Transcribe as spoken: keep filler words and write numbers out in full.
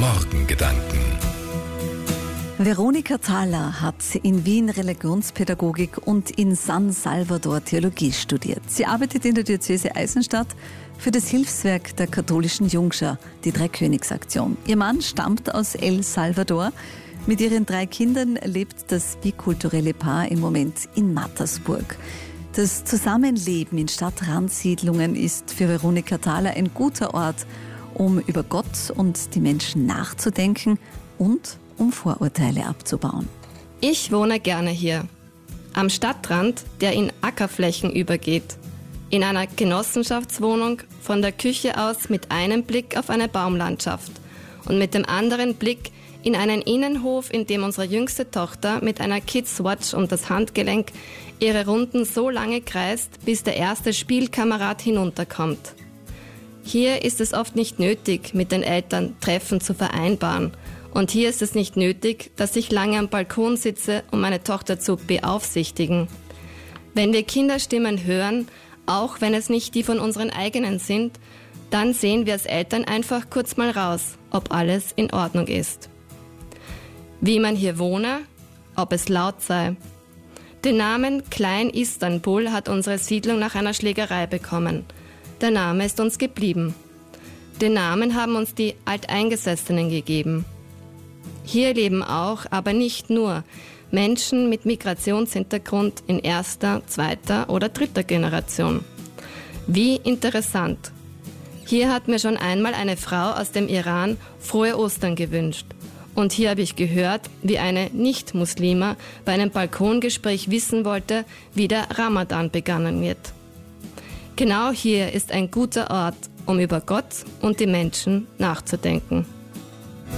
Morgengedanken. Veronika Thaler hat in Wien Religionspädagogik und in San Salvador Theologie studiert. Sie arbeitet in der Diözese Eisenstadt für das Hilfswerk der katholischen Jungschar, die Dreikönigsaktion. Ihr Mann stammt aus El Salvador. Mit ihren drei Kindern lebt das bikulturelle Paar im Moment in Mattersburg. Das Zusammenleben in Stadtrandsiedlungen ist für Veronika Thaler ein guter Ort, um über Gott und die Menschen nachzudenken und um Vorurteile abzubauen. Ich wohne gerne hier, am Stadtrand, der in Ackerflächen übergeht, in einer Genossenschaftswohnung, von der Küche aus mit einem Blick auf eine Baumlandschaft und mit dem anderen Blick in einen Innenhof, in dem unsere jüngste Tochter mit einer Kids-Watch um das Handgelenk ihre Runden so lange kreist, bis der erste Spielkamerad hinunterkommt. Hier ist es oft nicht nötig, mit den Eltern Treffen zu vereinbaren. Und hier ist es nicht nötig, dass ich lange am Balkon sitze, um meine Tochter zu beaufsichtigen. Wenn wir Kinderstimmen hören, auch wenn es nicht die von unseren eigenen sind, dann sehen wir als Eltern einfach kurz mal raus, ob alles in Ordnung ist. Wie man hier wohne, ob es laut sei. Den Namen Klein Istanbul hat unsere Siedlung nach einer Schlägerei bekommen. Der Name ist uns geblieben. Den Namen haben uns die Alteingesessenen gegeben. Hier leben auch, aber nicht nur, Menschen mit Migrationshintergrund in erster, zweiter oder dritter Generation. Wie interessant. Hier hat mir schon einmal eine Frau aus dem Iran frohe Ostern gewünscht. Und hier habe ich gehört, wie eine Nicht-Muslima bei einem Balkongespräch wissen wollte, wie der Ramadan begangen wird. Genau hier ist ein guter Ort, um über Gott und die Menschen nachzudenken.